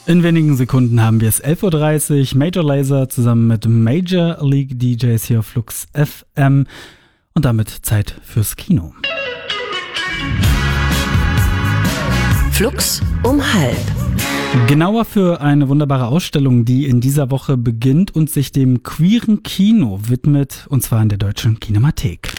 In wenigen Sekunden haben wir es 11.30 Uhr. Major Lazer zusammen mit Major League DJs hier auf Flux FM. Und damit Zeit fürs Kino. Flux um 12:30. Genauer für eine wunderbare Ausstellung, die in dieser Woche beginnt und sich dem queeren Kino widmet, und zwar in der Deutschen Kinemathek.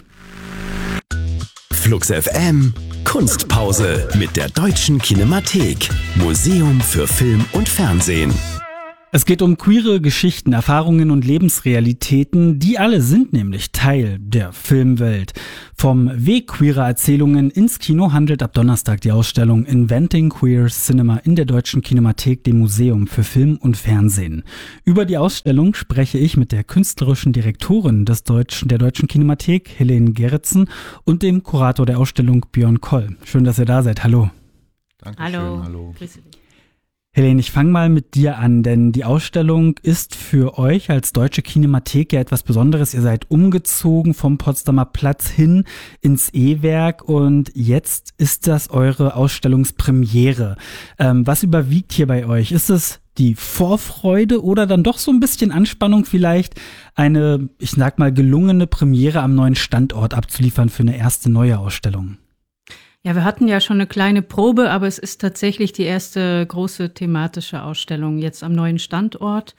Flux FM Kunstpause mit der Deutschen Kinemathek, Museum für Film und Fernsehen. Es geht um queere Geschichten, Erfahrungen und Lebensrealitäten, die alle sind nämlich Teil der Filmwelt. Vom Weg queerer Erzählungen ins Kino handelt ab Donnerstag die Ausstellung Inventing Queer Cinema in der Deutschen Kinemathek, dem Museum für Film und Fernsehen. Über die Ausstellung spreche ich mit der künstlerischen Direktorin der Deutschen Kinemathek, Helene Gerritsen, und dem Kurator der Ausstellung, Björn Koll. Schön, dass ihr da seid. Hallo. Dankeschön. Hallo. Grüße dich. Helene, ich fange mal mit dir an, denn die Ausstellung ist für euch als Deutsche Kinemathek ja etwas Besonderes. Ihr seid umgezogen vom Potsdamer Platz hin ins E-Werk und jetzt ist das eure Ausstellungspremiere. Was überwiegt hier bei euch? Ist es die Vorfreude oder dann doch so ein bisschen Anspannung vielleicht, eine, ich sag mal, gelungene Premiere am neuen Standort abzuliefern für eine erste neue Ausstellung? Ja, wir hatten ja schon eine kleine Probe, aber es ist tatsächlich die erste große thematische Ausstellung jetzt am neuen Standort.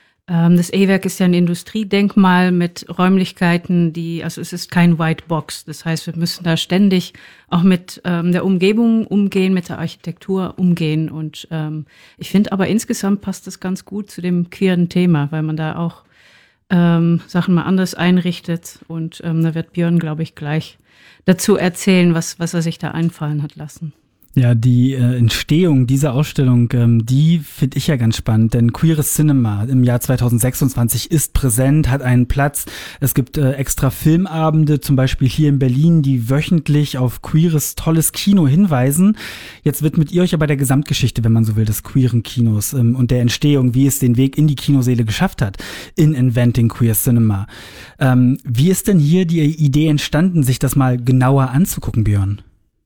Das E-Werk ist ja ein Industriedenkmal mit Räumlichkeiten, also es ist kein White Box. Das heißt, wir müssen da ständig auch mit der Umgebung umgehen, mit der Architektur umgehen. Und ich finde aber insgesamt passt das ganz gut zu dem queeren Thema, weil man da auch Sachen mal anders einrichtet. Und da wird Björn, glaube ich, gleich dazu erzählen, was er sich da einfallen hat lassen. Ja, die Entstehung dieser Ausstellung, die finde ich ja ganz spannend, denn queeres Cinema im Jahr 2026 ist präsent, hat einen Platz. Es gibt extra Filmabende, zum Beispiel hier in Berlin, die wöchentlich auf queeres, tolles Kino hinweisen. Jetzt widmet ihr euch aber der Gesamtgeschichte, wenn man so will, des queeren Kinos und der Entstehung, wie es den Weg in die Kinosäle geschafft hat, in Inventing Queer Cinema. Wie ist denn hier die Idee entstanden, sich das mal genauer anzugucken, Björn?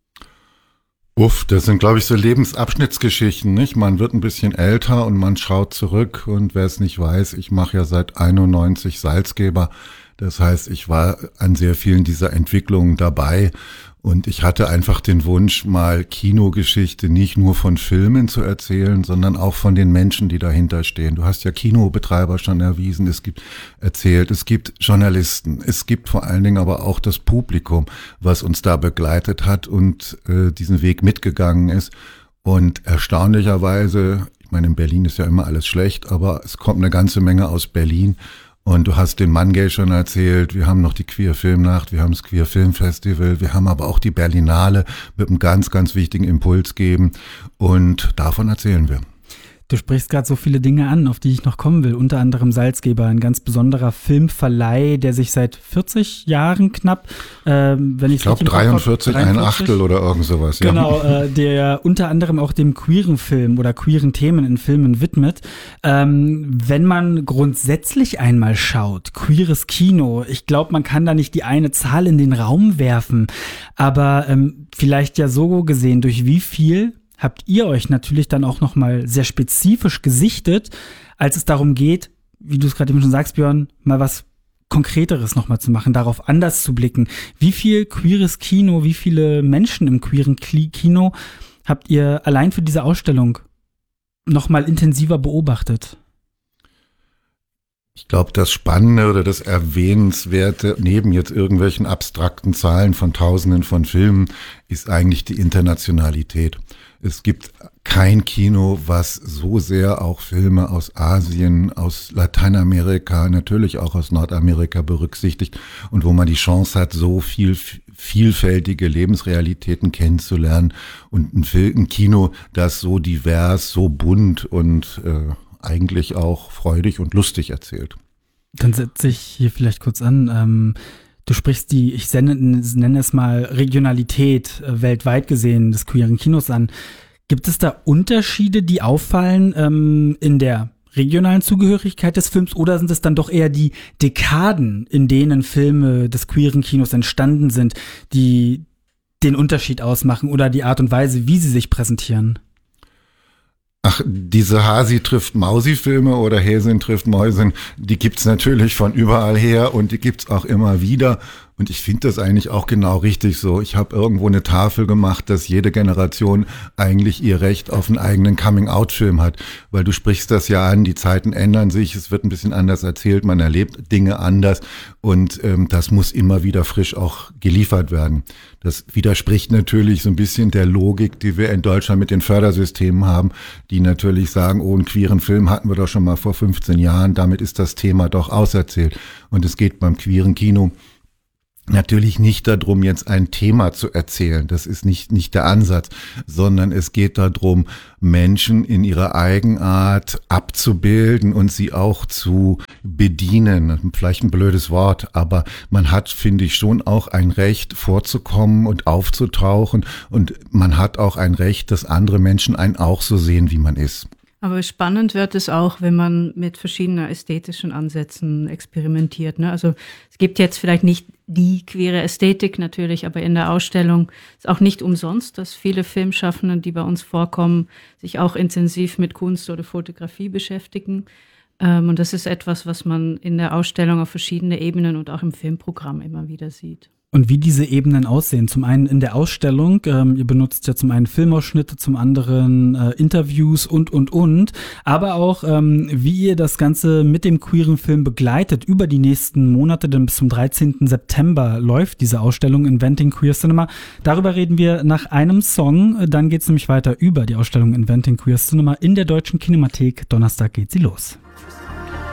Das sind, glaube ich, so Lebensabschnittsgeschichten, nicht? Man wird ein bisschen älter und man schaut zurück und wer es nicht weiß, ich mache ja seit 91 Salzgeber. Das heißt, ich war an sehr vielen dieser Entwicklungen dabei und ich hatte einfach den Wunsch, mal Kinogeschichte nicht nur von Filmen zu erzählen, sondern auch von den Menschen, die dahinter stehen. Du hast ja Kinobetreiber schon erwiesen, es gibt Journalisten, es gibt vor allen Dingen aber auch das Publikum, was uns da begleitet hat und diesen Weg mitgegangen ist. Und erstaunlicherweise, ich meine, in Berlin ist ja immer alles schlecht, aber es kommt eine ganze Menge aus Berlin. Und du hast den Mangay schon erzählt, wir haben noch die Queer Filmnacht, wir haben das Queer Film Festival, wir haben aber auch die Berlinale mit einem ganz, ganz wichtigen Impuls geben und davon erzählen wir. Du sprichst gerade so viele Dinge an, auf die ich noch kommen will. Unter anderem Salzgeber, ein ganz besonderer Filmverleih, der sich seit 40 Jahren knapp, wenn ich glaube 43, ein Achtel oder irgend sowas. Ja. Genau, der unter anderem auch dem queeren Film oder queeren Themen in Filmen widmet. Wenn man grundsätzlich einmal schaut, queeres Kino, ich glaube, man kann da nicht die eine Zahl in den Raum werfen, aber vielleicht ja so gesehen, durch wie viel habt ihr euch natürlich dann auch nochmal sehr spezifisch gesichtet, als es darum geht, wie du es gerade eben schon sagst, Björn, mal was Konkreteres nochmal zu machen, darauf anders zu blicken. Wie viel queeres Kino, wie viele Menschen im queeren Kino habt ihr allein für diese Ausstellung nochmal intensiver beobachtet? Ich glaube, das Spannende oder das Erwähnenswerte, neben jetzt irgendwelchen abstrakten Zahlen von Tausenden von Filmen, ist eigentlich die Internationalität. Es gibt kein Kino, was so sehr auch Filme aus Asien, aus Lateinamerika, natürlich auch aus Nordamerika berücksichtigt und wo man die Chance hat, so vielfältige Lebensrealitäten kennenzulernen und ein Kino, das so divers, so bunt und eigentlich auch freudig und lustig erzählt. Dann setze ich hier vielleicht kurz an. Du sprichst ich nenne es mal Regionalität weltweit gesehen des queeren Kinos an. Gibt es da Unterschiede, die auffallen in der regionalen Zugehörigkeit des Films oder sind es dann doch eher die Dekaden, in denen Filme des queeren Kinos entstanden sind, die den Unterschied ausmachen oder die Art und Weise, wie sie sich präsentieren? Ach, diese Hasi trifft Mausi-Filme oder Häsin trifft Mäusin, die gibt's natürlich von überall her und die gibt's auch immer wieder. Und ich finde das eigentlich auch genau richtig so. Ich habe irgendwo eine Tafel gemacht, dass jede Generation eigentlich ihr Recht auf einen eigenen Coming-out-Film hat. Weil du sprichst das ja an, die Zeiten ändern sich, es wird ein bisschen anders erzählt, man erlebt Dinge anders und das muss immer wieder frisch auch geliefert werden. Das widerspricht natürlich so ein bisschen der Logik, die wir in Deutschland mit den Fördersystemen haben, die natürlich sagen, oh, einen queeren Film hatten wir doch schon mal vor 15 Jahren, damit ist das Thema doch auserzählt. Und es geht beim queeren Kino natürlich nicht darum, jetzt ein Thema zu erzählen. Das ist nicht der Ansatz, sondern es geht darum, Menschen in ihrer Eigenart abzubilden und sie auch zu bedienen. Vielleicht ein blödes Wort, aber man hat, finde ich, schon auch ein Recht, vorzukommen und aufzutauchen. Und man hat auch ein Recht, dass andere Menschen einen auch so sehen, wie man ist. Aber spannend wird es auch, wenn man mit verschiedenen ästhetischen Ansätzen experimentiert, ne? Also es gibt jetzt vielleicht nicht die queere Ästhetik natürlich, aber in der Ausstellung ist auch nicht umsonst, dass viele Filmschaffende, die bei uns vorkommen, sich auch intensiv mit Kunst oder Fotografie beschäftigen. Und das ist etwas, was man in der Ausstellung auf verschiedene Ebenen und auch im Filmprogramm immer wieder sieht. Und wie diese Ebenen aussehen, zum einen in der Ausstellung, ihr benutzt ja zum einen Filmausschnitte, zum anderen Interviews und, aber auch wie ihr das Ganze mit dem queeren Film begleitet über die nächsten Monate, denn bis zum 13. September läuft diese Ausstellung Inventing Queer Cinema. Darüber reden wir nach einem Song, dann geht's nämlich weiter über die Ausstellung Inventing Queer Cinema in der Deutschen Kinemathek. Donnerstag geht sie los.